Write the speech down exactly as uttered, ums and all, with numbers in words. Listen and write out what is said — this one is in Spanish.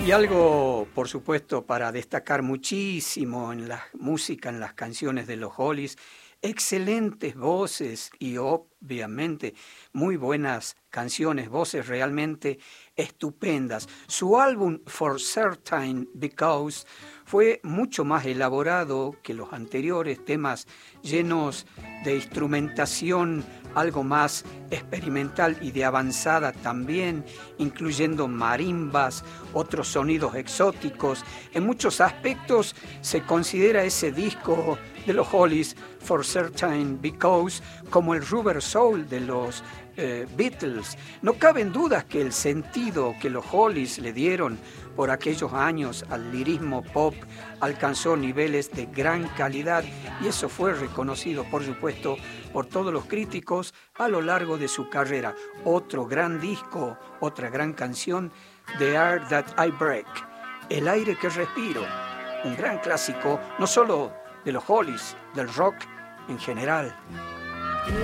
Y algo, por supuesto, para destacar muchísimo en la música, en las canciones de los Hollies, excelentes voces y obviamente muy buenas canciones, voces realmente estupendas. Su álbum For Certain Because fue mucho más elaborado que los anteriores, temas llenos de instrumentación algo más experimental y de avanzada también, incluyendo marimbas, otros sonidos exóticos. En muchos aspectos se considera ese disco de los Hollies, For Certain Because, como el Rubber Soul de los eh, Beatles. No caben dudas que el sentido que los Hollies le dieron por aquellos años al lirismo pop alcanzó niveles de gran calidad y eso fue reconocido, por supuesto, por todos los críticos a lo largo de su carrera. Otro gran disco, otra gran canción, The Air That I Break, El aire que respiro, un gran clásico, no solo de los Hollies, del rock en general.